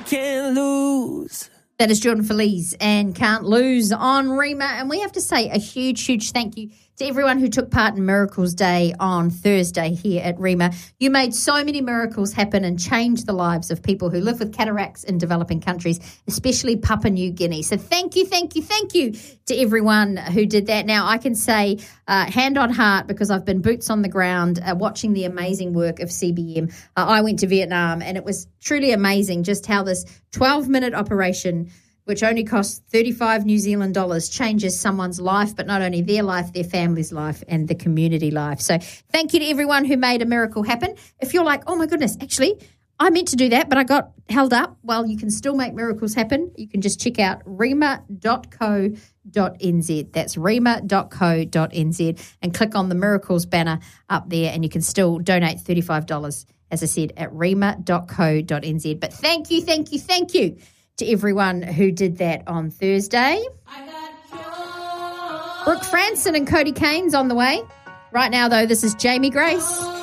can't lose. That is Jordan Feliz and Can't Lose on Rima. And we have to say a huge, huge thank you to everyone who took part in Miracles Day on Thursday here at Rima. You made so many miracles happen and changed the lives of people who live with cataracts in developing countries, especially Papua New Guinea. So thank you, thank you, thank you to everyone who did that. Now, I can say hand on heart, because I've been boots on the ground watching the amazing work of CBM. I went to Vietnam, and it was truly amazing just how this 12-minute operation, which only costs 35 New Zealand dollars, changes someone's life, but not only their life, their family's life and the community life. So thank you to everyone who made a miracle happen. If you're like, oh my goodness, actually, I meant to do that, but I got held up. Well, you can still make miracles happen. You can just check out rima.co.nz. That's rima.co.nz and click on the miracles banner up there, and you can still donate $35, as I said, at rima.co.nz. But thank you, thank you, thank you to everyone who did that on Thursday. Brooke Franson and Cody Kane's on the way. Right now, though, this is Jamie Grace.